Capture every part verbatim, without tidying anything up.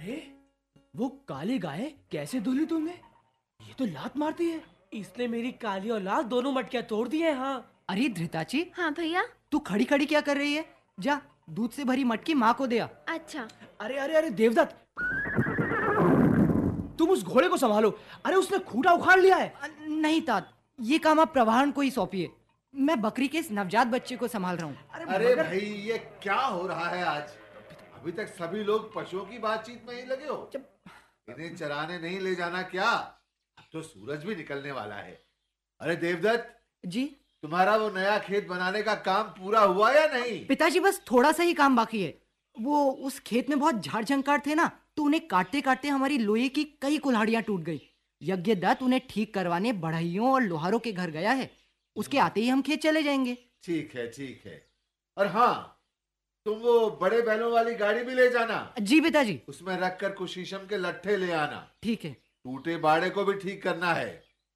अरे वो काली गाय कैसे धुली तुमने? ये तो लात मारती है। इसने मेरी काली और लाल दोनों मटकियां तोड़ दी हैं। हाँ अरे धृताची, हाँ भैया। तू खड़ी खड़ी क्या कर रही है? जा दूध से भरी मटकी माँ को दे आ। अच्छा। अरे अरे अरे देवदत्त, तुम उस घोड़े को संभालो। अरे उसने खूंटा उखाड़ लिया है। अ, नहीं तात, ये काम आप प्रभान को ही सौंपिए। मैं बकरी के इस नवजात बच्चे को संभाल रहा हूँ। अरे मगर... भाई ये क्या हो रहा है आज? अभी तक सभी लोग पशुओं की बातचीत में ही लगे हो। इन्हें चराने नहीं ले जाना क्या? अब तो सूरज भी निकलने वाला है। अरे देवदत्त जी तुम्हारा वो नया खेत बनाने का काम पूरा हुआ या नहीं? पिताजी, बस थोड़ा सा ही काम बाकी है। वो उस खेत में बहुत झाड़ झंकार थे ना, तो उन्हें काटते काटते हमारी लोहे की कई कुल्हाड़ियां टूट गई। यज्ञदत्त उन्हें ठीक करवाने बढ़इयों और लोहारों के घर गया है। उसके आते ही हम खेत चले जाएंगे। ठीक है ठीक है। और हाँ, तुम वो बड़े बैलों वाली गाड़ी भी ले जाना। जी पिताजी। उसमें रखकर कुछ शीशम के लट्ठे ले आना। ठीक है। टूटे बाड़े को भी ठीक करना है।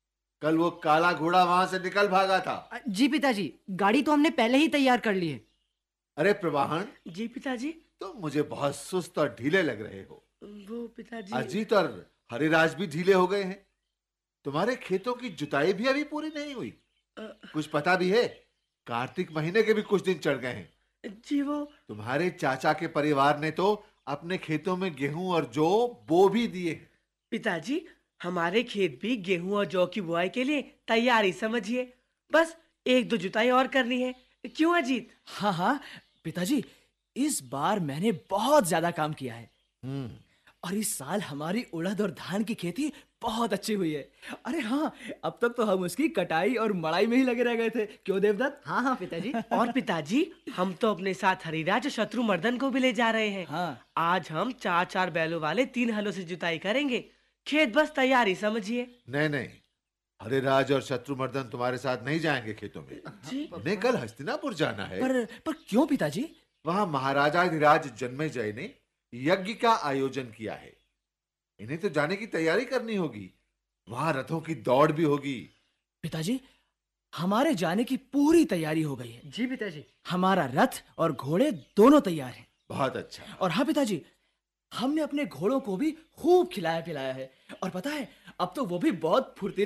कल वो काला घोड़ा वहां से निकल भागा था। जी पिताजी, गाड़ी तो हमने पहले ही तैयार कर ली है। अरे प्रवाहन, जी पिताजी। तुम मुझे बहुत सुस्त और ढीले लग रहे हो। वो पिताजी, अजीत और हरिराज भी ढीले हो गए हैं। तुम्हारे खेतों की जुताई भी अभी पूरी नहीं हुई। कुछ पता भी है? कार्तिक महीने के भी कुछ दिन चढ़ गए हैं। जी वो तुम्हारे चाचा के परिवार ने तो अपने खेतों में गेहूं और जौ बो भी दिए। पिताजी, हमारे खेत भी गेहूं और जौ की बुआई के लिए तैयारी समझिए। बस एक दो जुताई और करनी है। क्यों अजीत? हाँ हाँ पिताजी, इस बार मैंने बहुत ज्यादा काम किया है। हम्म और इस साल हमारी उड़द और धान की खेती बहुत अच्छी हुई है। अरे हाँ, अब तक तो हम उसकी कटाई और मड़ाई में ही लगे रह गए थे। क्यों देवदत्त? हाँ हाँ पिताजी। और पिताजी, हम तो अपने साथ हरिराज और शत्रुमर्दन को भी ले जा रहे हैं। हाँ। आज हम चार चार बैलों वाले तीन हलों से जुताई करेंगे। खेत बस तैयारी समझिए। नहीं नहीं, हरिराज और शत्रुमर्दन तुम्हारे साथ नहीं जाएंगे खेतों में। जी। उन्हें कल हस्तिनापुर जाना है। पर पर क्यों पिताजी? वहां महाराजाधिराज जन्मेजय ने यज्ञ का आयोजन किया है। इन्हें तो जाने की तैयारी करनी होगी। वहां रथों की दौड़ भी होगी। पिताजी, हमारे जाने की पूरी तैयारी हो गई है। जी पिताजी। हमारा रथ और घोड़े दोनों तैयार हैं। बहुत अच्छा। और हाँ पिताजी, हमने अपने घोड़ों को भी खूब खिलाया पिलाया है। और पता है, अब तो वो भी बहुत फुर्तीले